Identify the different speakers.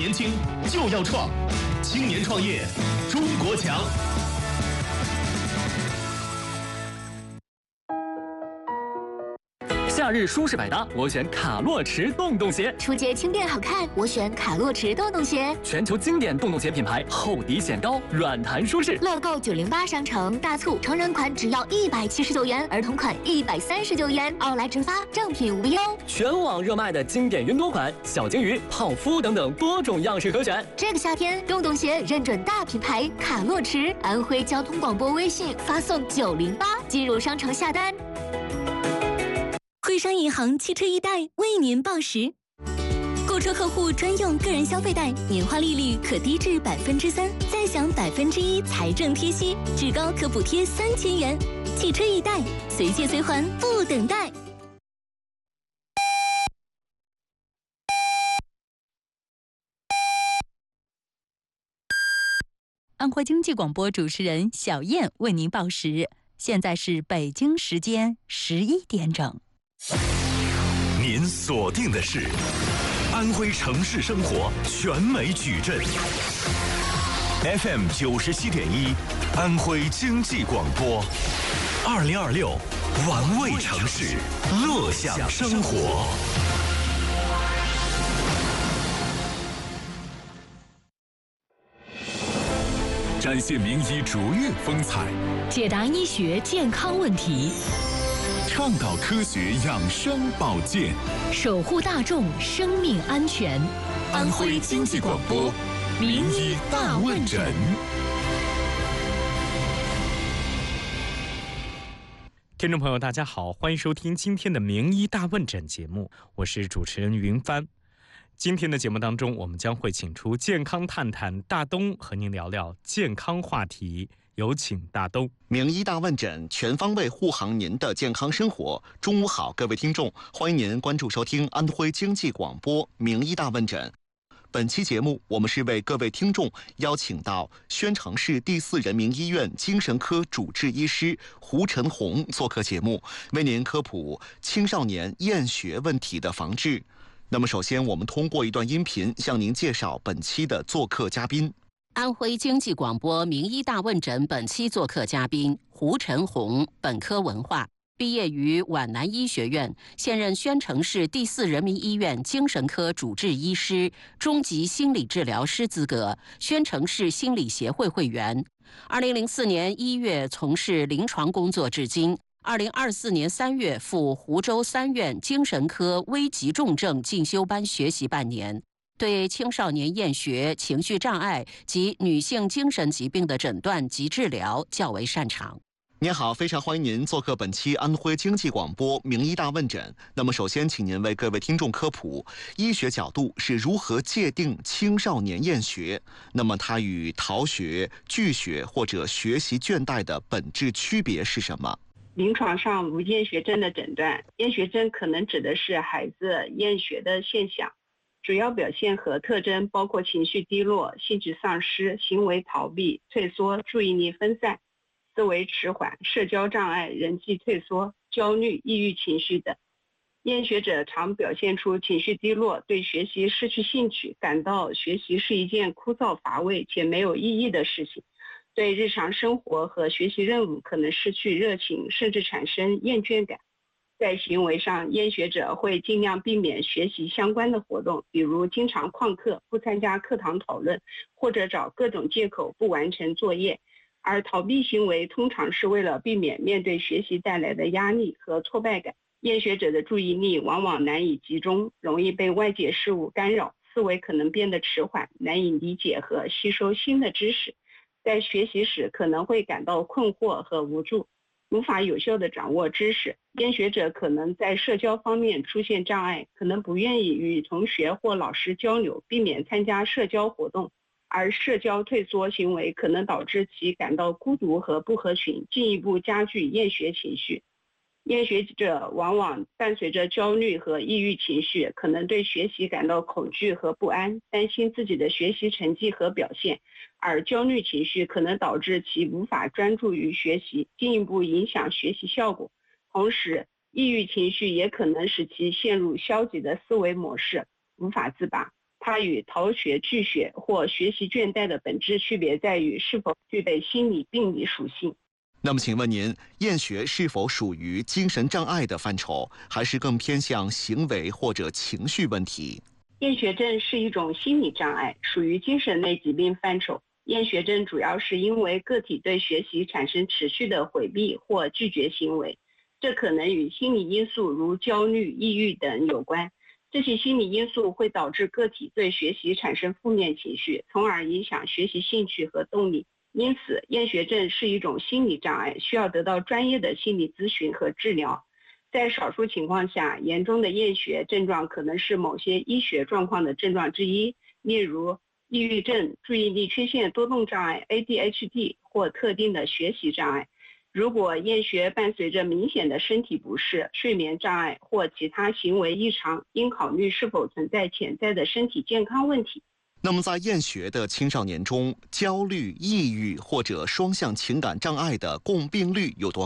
Speaker 1: 年轻就要创，青年创业，中国强。
Speaker 2: 夏日舒适百搭，我选卡洛驰洞洞鞋；
Speaker 3: 出街轻便好看，我选卡洛驰洞洞鞋。
Speaker 2: 全球经典洞洞鞋品牌，厚底显高，软弹舒适。
Speaker 3: 乐购908商城大促，成人款只要179元，儿童款139元，奥莱直发，正品无忧。
Speaker 2: 全网热卖的经典云朵款、小金鱼、泡芙等等多种样式可选。
Speaker 3: 这个夏天，洞洞鞋认准大品牌卡洛驰，安徽交通广播微信发送908进入商城下单。
Speaker 4: 徽商银行汽车易贷为您报时，购车客户专用个人消费贷，年化利率可低至3%，再享1%财政贴息，至高可补贴3000元。汽车易贷，随借随还，不等待。
Speaker 5: 安徽经济广播主持人小燕为您报时，现在是北京时间11点整。
Speaker 1: 您锁定的是安徽城市生活全美矩阵 FM 97.1，安徽经济广播，2026玩味城市，乐享生活。展现名医卓越风采，
Speaker 6: 解答医学健康问题，
Speaker 1: 倡导科学养生保健，
Speaker 6: 守护大众生命安全。
Speaker 1: 安徽经济广播名医大问诊。
Speaker 7: 听众朋友大家好，欢迎收听今天的名医大问诊节目，我是主持人云帆。今天的节目当中，我们将会请出健康探探大东和您聊聊健康话题，有请大东。
Speaker 8: 名医大问诊，全方位护航您的健康生活。中午好，各位听众，欢迎您关注收听安徽经济广播名医大问诊。本期节目，我们是为各位听众邀请到宣城市第4人民医院精神科主治医师胡晨红做客节目，为您科普青少年厌学问题的防治。那么首先，我们通过一段音频向您介绍本期的做客嘉宾。
Speaker 9: 安徽经济广播名医大问诊本期做客嘉宾胡晨红，本科文化，毕业于皖南医学院，现任宣城市第4人民医院精神科主治医师，中级心理治疗师资格，宣城市心理协会会员。2004年1月从事临床工作至今。2024年3月赴湖州3院精神科危急重症进修班学习半年，对青少年厌学、情绪障碍及女性精神疾病的诊断及治疗较为擅长。
Speaker 8: 您好，非常欢迎您做客本期安徽经济广播名医大问诊。那么首先请您为各位听众科普，医学角度是如何界定青少年厌学，那么它与逃学、拒学或者学习倦怠的本质区别是什么？
Speaker 10: 临床上无厌学症的诊断，厌学症可能指的是孩子厌学的现象，主要表现和特征包括情绪低落、兴趣丧失、行为逃避、退缩、注意力分散、思维迟缓、社交障碍、人际退缩、焦虑、抑郁情绪等。厌学者常表现出情绪低落，对学习失去兴趣，感到学习是一件枯燥乏味且没有意义的事情。对日常生活和学习任务可能失去热情，甚至产生厌倦感。在行为上，厌学者会尽量避免学习相关的活动，比如经常旷课、不参加课堂讨论，或者找各种借口不完成作业。而逃避行为通常是为了避免面对学习带来的压力和挫败感。厌学者的注意力往往难以集中，容易被外界事物干扰，思维可能变得迟缓，难以理解和吸收新的知识。在学习时可能会感到困惑和无助，无法有效地掌握知识。厌学者可能在社交方面出现障碍，可能不愿意与同学或老师交流，避免参加社交活动，而社交退缩行为可能导致其感到孤独和不合群，进一步加剧厌学情绪。厌学者往往伴随着焦虑和抑郁情绪，可能对学习感到恐惧和不安，担心自己的学习成绩和表现，而焦虑情绪可能导致其无法专注于学习，进一步影响学习效果。同时，抑郁情绪也可能使其陷入消极的思维模式，无法自拔。 它与逃学、拒学或学习倦怠的本质区别在于是否具备心理病理属性。
Speaker 8: 那么请问您，厌学是否属于精神障碍的范畴，还是更偏向行为或者情绪问题？
Speaker 10: 厌学症是一种心理障碍，属于精神类疾病范畴。厌学症主要是因为个体对学习产生持续的回避或拒绝行为，这可能与心理因素如焦虑、抑郁等有关。这些心理因素会导致个体对学习产生负面情绪，从而影响学习兴趣和动力。因此，厌学症是一种心理障碍，需要得到专业的心理咨询和治疗。在少数情况下，严重的厌学症状可能是某些医学状况的症状之一，例如抑郁症、注意力缺陷多动障碍 ADHD 或特定的学习障碍。如果厌学伴随着明显的身体不适、睡眠障碍或其他行为异常，应考虑是否存在潜在的身体健康问题。
Speaker 8: 那么在厌学的青少年中，焦虑、抑郁或者双向情感障碍的共病率有多高？